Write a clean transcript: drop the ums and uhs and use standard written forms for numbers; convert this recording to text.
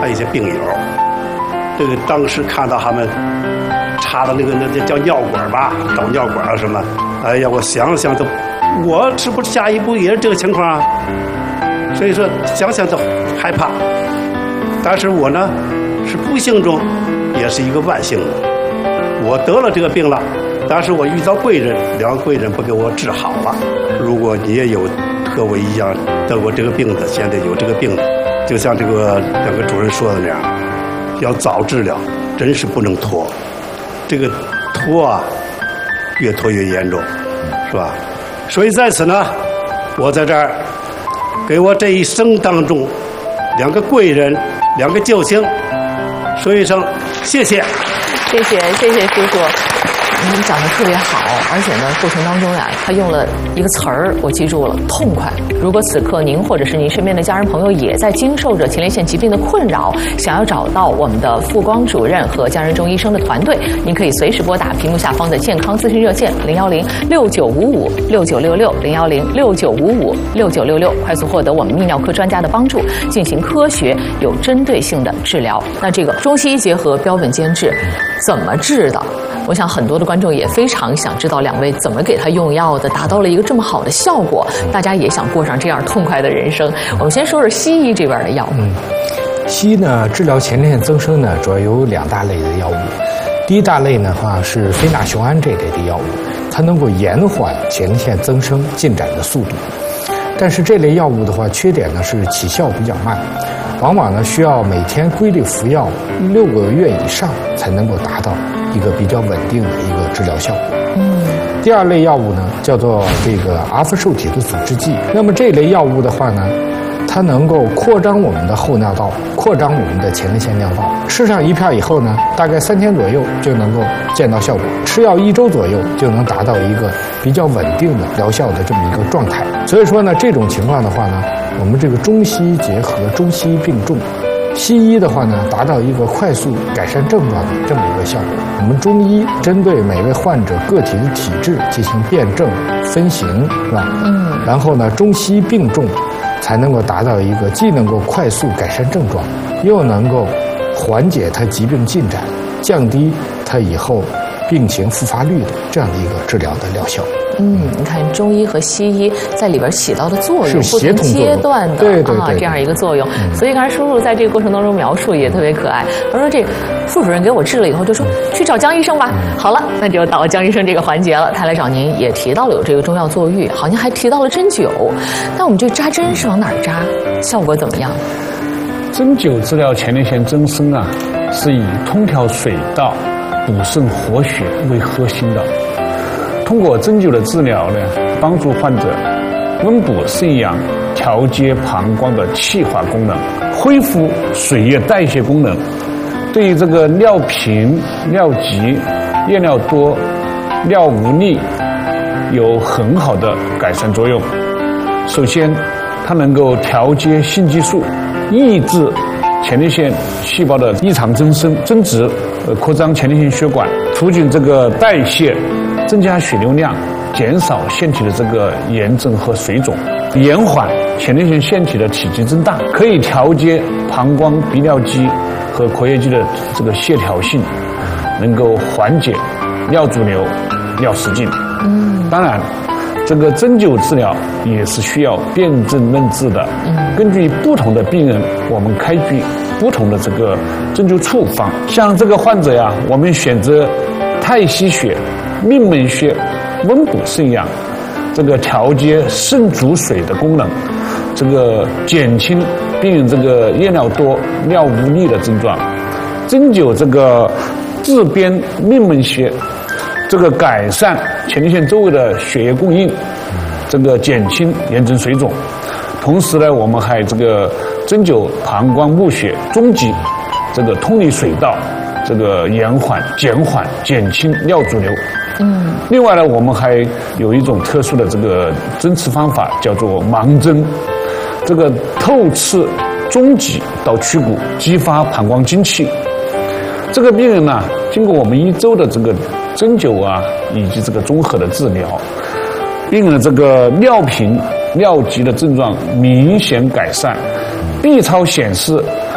还有一些病友，这个当时看到他们插的那叫尿管吧，导尿管啊什么，哎呀，我想想都，我是不是下一步也是这个情况啊？所以说想想都害怕。但是我呢，是不幸中也是一个万幸的，我得了这个病了，但是我遇到贵人，两个贵人不给我治好了。如果你也有和我一样得过这个病的，现在有这个病的，就像这个两个主任说的那样，要早治疗，真是不能拖。这个拖啊，越拖越严重，是吧？所以在此呢，我在这儿给我这一生当中两个贵人，两个救星，说一声谢谢。 谢谢叔叔。你讲得特别好，而且呢，过程当中呀，他用了一个词儿，我记住了，痛快。如果此刻您或者是您身边的家人朋友也在经受着前列腺疾病的困扰，想要找到我们的傅光主任和家人中医生的团队，您可以随时拨打屏幕下方的健康咨询热线010-6955-6966，010-6955-6966，快速获得我们泌尿科专家的帮助，进行科学有针对性的治疗。那这个中西医结合，标本兼治，怎么治的？我想很多的观众也非常想知道两位怎么给他用药的，达到了一个这么好的效果。大家也想过上这样痛快的人生。我们先说说西医这边的药物。 西医呢，治疗前列腺增生呢，主要有2大类的药物。第一大类的话是非那雄胺这类的药物，它能够延缓前列腺增生进展的速度。但是这类药物的话，缺点呢是起效比较慢，往往呢需要每天规律服药6个月以上才能够达到一个比较稳定的一个治疗效果。第二类药物呢叫做这个阿非受体的阻滞剂。那么这类药物的话呢，它能够扩张我们的后尿道，扩张我们的前列腺尿道。吃上1片以后呢，大概3天左右就能够见到效果。吃药1周左右就能达到一个比较稳定的疗效的这么一个状态。所以说呢，这种情况的话呢，我们这个中西医结合，中西医并重。西医的话呢，达到一个快速改善症状的这么一个效果。我们中医针对每位患者个体的体质进行辨证分型，是吧？然后呢，中西医并重，才能够达到一个既能够快速改善症状，又能够缓解它疾病进展，降低它以后病情复发率的这样的一个治疗的疗效。 你看中医和西医在里边起到的作用， 是协同作用， 不同阶段的对这样一个作用。所以刚才叔叔在这个过程当中描述也特别可爱。他说这副主任给我治了以后，就说去找江医生吧。好了，那就到江医生这个环节了。他来找您也提到了有这个中药坐浴，好像还提到了针灸。但我们这扎针是往哪儿扎？效果怎么样？ 针灸治疗前列腺增生啊，是以通调水道、补肾活血为核心的。通过针灸的治疗呢，帮助患者温补肾阳，调节膀胱的气化功能，恢复水液代谢功能，对于这个尿频、尿急、夜尿多、尿无力有很好的改善作用。首先，它能够调节性激素，抑制前列腺细胞的异常增生、增殖，扩张前列腺血管，促进这个代谢，增加血流量，减少腺体的这个炎症和水肿，延缓前列腺腺体的体积增大，可以调节膀胱鼻尿肌和括约肌的这个协调性，能够缓解尿阻流、尿失禁。当然，这个针灸治疗也是需要辨证论治的。根据不同的病人，我们开具不同的这个针灸处方。像这个患者呀，我们选择太溪穴、命门穴，温补肾阳，这个调节肾主水的功能，这个减轻病人这个夜尿多、尿无力的症状。针灸这个自边命门穴，这个改善前列腺周围的血液供应，这个减轻炎症水肿。同时呢，我们还这个针灸膀胱募穴中极，这个通利水道，这个延缓、减轻尿阻流。另外呢，我们还有一种特殊的这个针刺方法，叫做盲针，这个透刺中极到曲骨，激发膀胱精气。这个病人呢，经过我们1周的这个针灸啊，以及这个综合的治疗，病人这个尿频、尿急的症状明显改善。B 超显示，